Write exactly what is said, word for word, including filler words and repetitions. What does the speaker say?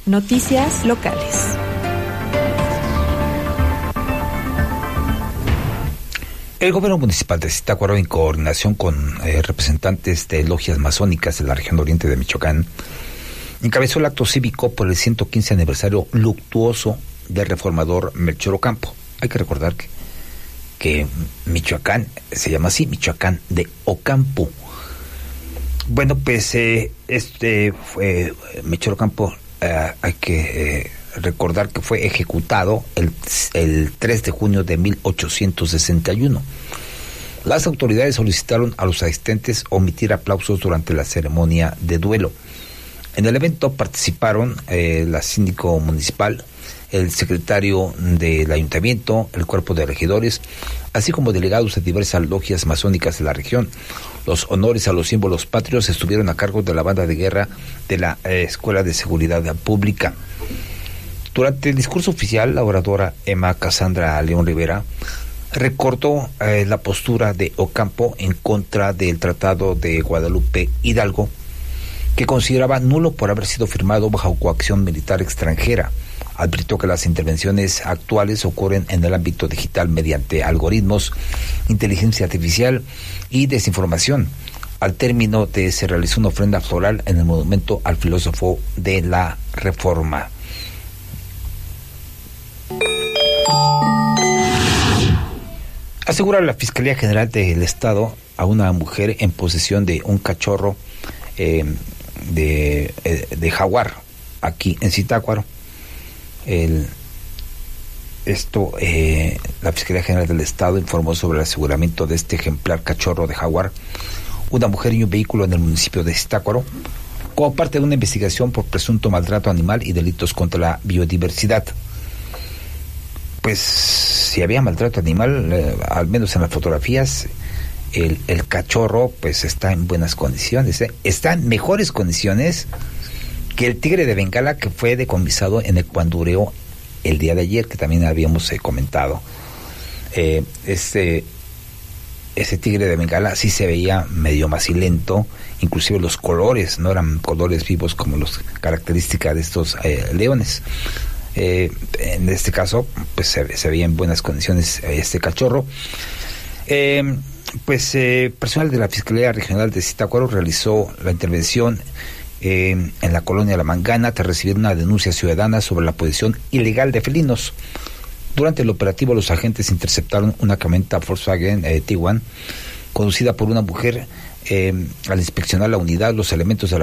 Noticias locales. El gobierno municipal de Zitácuaro, en coordinación con eh, representantes de logias masónicas de la región oriente de Michoacán, encabezó el acto cívico por el ciento quince aniversario luctuoso del reformador Melchor Ocampo. Hay que recordar que, que Michoacán se llama así, Michoacán de Ocampo. Bueno, pues eh, este fue Melchor Ocampo, eh, hay que eh, recordar que fue ejecutado el, el tres de junio de mil ochocientos sesenta y uno. Las autoridades solicitaron a los asistentes omitir aplausos durante la ceremonia de duelo. En el evento participaron eh, la síndico municipal, el secretario del ayuntamiento, el cuerpo de regidores, así como delegados de diversas logias masónicas de la región. Los honores a los símbolos patrios estuvieron a cargo de la banda de guerra de la eh, Escuela de Seguridad Pública. Durante el discurso oficial, la oradora Emma Cassandra León Rivera recordó eh, la postura de Ocampo en contra del Tratado de Guadalupe Hidalgo, que consideraba nulo por haber sido firmado bajo coacción militar extranjera. Advirtió que las intervenciones actuales ocurren en el ámbito digital mediante algoritmos, inteligencia artificial y desinformación. Al término de se realizó una ofrenda floral en el monumento al filósofo de la Reforma. Asegura la Fiscalía General del Estado a una mujer en posesión de un cachorro eh, de, eh, de jaguar aquí en Zitácuaro. El, esto, eh, la Fiscalía General del Estado informó sobre el aseguramiento de este ejemplar cachorro de jaguar, una mujer y un vehículo en el municipio de Zitácuaro, como parte de una investigación por presunto maltrato animal y delitos contra la biodiversidad. Pues si había maltrato animal, eh, al menos en las fotografías, el, el cachorro pues está en buenas condiciones, ¿eh? Está en mejores condiciones que el tigre de Bengala que fue decomisado en Ecuandureo el día de ayer, que también habíamos eh, comentado. Eh, ese, ese tigre de Bengala sí se veía medio macilento, inclusive los colores no eran colores vivos como las características de estos eh, leones. Eh, en este caso pues se, se veía en buenas condiciones eh, este cachorro. Eh, pues eh, personal de la Fiscalía Regional de Zitácuaro realizó la intervención eh, en la colonia La Mangana tras recibir una denuncia ciudadana sobre la posesión ilegal de felinos. Durante el operativo los agentes interceptaron una camioneta Volkswagen eh, Tiguan conducida por una mujer. Eh, al inspeccionar la unidad, los elementos de la